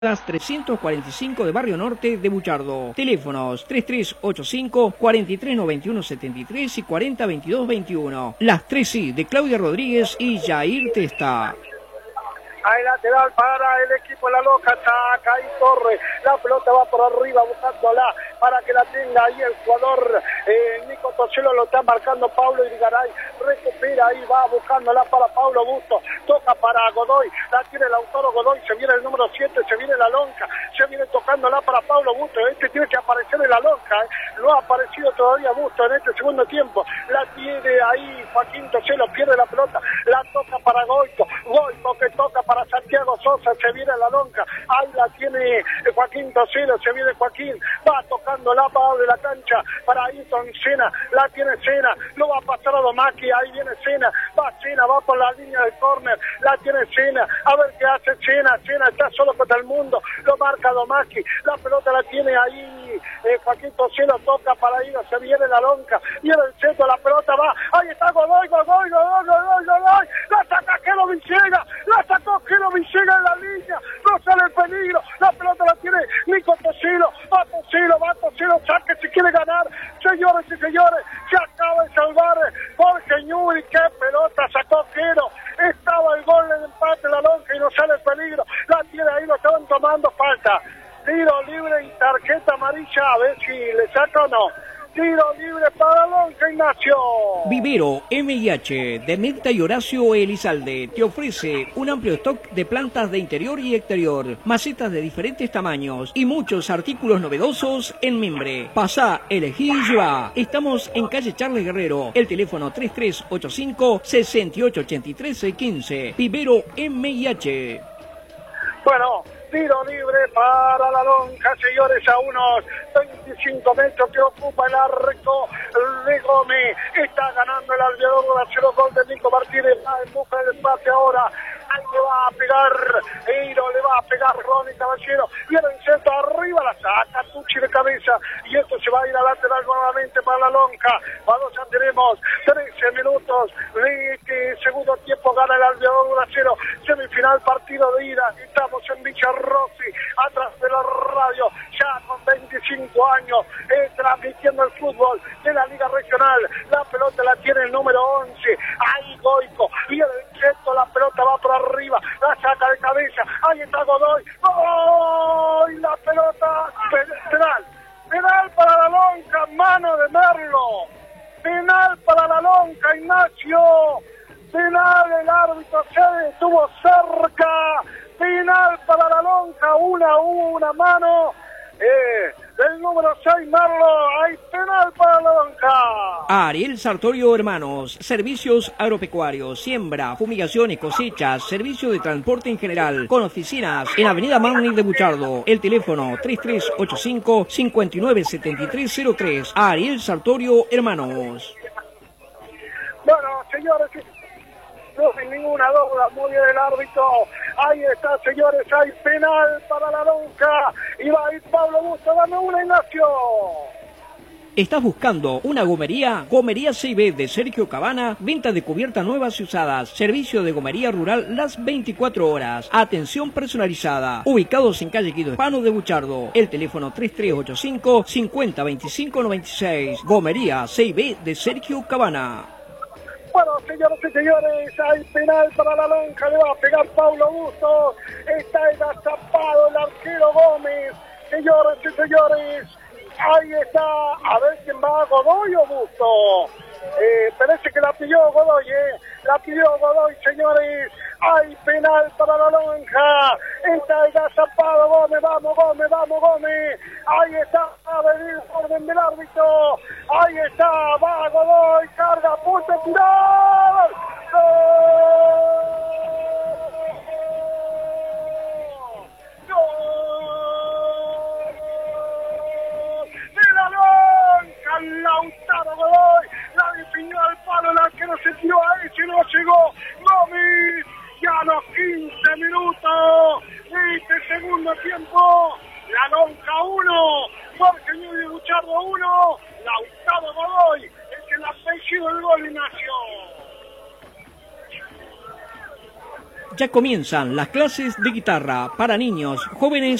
345 de Barrio Norte de Buchardo. Teléfonos 3385 4391 73 y 4022 21. Las 3 de Claudia Rodríguez y Jair Testa. Hay lateral para el equipo de La Loca, saca y corre, la pelota va por arriba buscándola para que la tenga ahí el jugador Nico Toselo, lo está marcando Pablo Irigaray, recupera ahí, va buscándola para Pablo Busto, toca para Godoy, la tiene Lautaro Godoy, se viene el número 7, se viene La Lonca, se viene tocándola para Pablo Busto, tiene que aparecer en La Lonca, no ha aparecido todavía Busto en este segundo tiempo, la tiene ahí Joaquín Toselo, pierde la pelota, la toca para Goico, Goico que toca para Santiago Sosa, se viene La Lonca, ahí la tiene Joaquín Toselo, se viene Joaquín, va tocando la pava de la cancha para Ayrton Senna, la tiene Senna, lo va a pasar a Domaki, ahí viene Senna, va por la línea del córner, la tiene Senna, a ver qué hace Senna está solo contra el mundo, lo marca Domaki, la pelota la tiene ahí Joaquín Toselo, toca para ir, se viene La Lonca, viene el centro, la pelota va, ahí está Godoy, la saca Kelo Villegas, la sacó Kelo Villegas en la línea, no sale el peligro, la pelota la tiene Nico Toselo, va Toselo, saque si quiere ganar, señores y señores, se acaba de salvar Jorge Ñuri, qué pelota sacó Kelo, estaba el gol del empate La Lonca y no sale el peligro, la tiene ahí, lo estaban tomando, falta, tiro libre y tarjeta amarilla, a ver si le saca o no. Tiro libre para Lonca, Ignacio. Vivero M&H de Mirta y Horacio Elizalde te ofrece un amplio stock de plantas de interior y exterior, macetas de diferentes tamaños y muchos artículos novedosos en mimbre. Pasá, elegí y llevá. Estamos en calle Charles Guerrero, el teléfono 3385 6883 15. Vivero M&H. Bueno, tiro libre para La Lonca, señores, a unos 25 metros que ocupa el arco de Gómez. Está ganando el Alveador Bracero, gol de Nico Martínez, va en busca del empate ahora. Ahí le va a pegar Eiro, le va a pegar Ronnie Caballero, viene el centro arriba, la saca Tucci de cabeza, y esto se va a ir a lateral nuevamente para La Lonca. Cuando ya tenemos 13 minutos de este segundo tiempo, gana el Alveador 1-0, semifinal, partido de ida, estamos en Villa Rossi, atrás de la radio, ya con 25 años, transmitiendo el fútbol de la Liga Regional, la pelota la tiene el número 11, ahí Goico, viene el centro, la pelota va por arriba, la saca de cabeza, ahí está Godoy, ¡oh! La pelota, penal para La Lonca, mano de Merlo, penal para La Lonca, Ignacio, penal, el árbitro se detuvo cerca, penal para La Lonca, una mano del número 6 Merlo, hay penal para La Lonca. Ariel Sartorio Hermanos, servicios agropecuarios, siembra, fumigaciones, cosechas, servicio de transporte en general, con oficinas en Avenida Manning de Buchardo. El teléfono 3385 597303. Ariel Sartorio Hermanos. Bueno, señores, no sin ninguna duda, muy bien el árbitro, ahí está, señores, hay penal para La Lonca, y va a ir Pablo Busto, dame una, Ignacio. ¿Estás buscando una gomería? Gomería CIB de Sergio Cabana, venta de cubiertas nuevas y usadas, servicio de gomería rural las 24 horas, atención personalizada, ubicados en calle Guido Hispano de Buchardo, el teléfono 3385 5025 96, gomería CIB de Sergio Cabana. Bueno, señoras y señores, hay penal para La Lonca, le va a pegar Pablo Busto, está agazapado el arquero Gómez, señores y señores, ahí está, a ver quién va, Godoy o Busto, parece que la pidió Godoy, señores, hay penal para La Lonca, está agazapado Gómez, vamos Gómez, ahí está, a venir orden del árbitro, ahí está, va Godoy, carga, punto, tirar, Lautaro Godoy, la definió al palo, la que no se tiró a ese, no llegó, Gómez, ya a los 15 minutos de este segundo tiempo, La Lonca 1, Jorge Ñuri Buchardo 1, Lautaro Godoy, es el apellido del gol, Ignacio. Ya comienzan las clases de guitarra para niños, jóvenes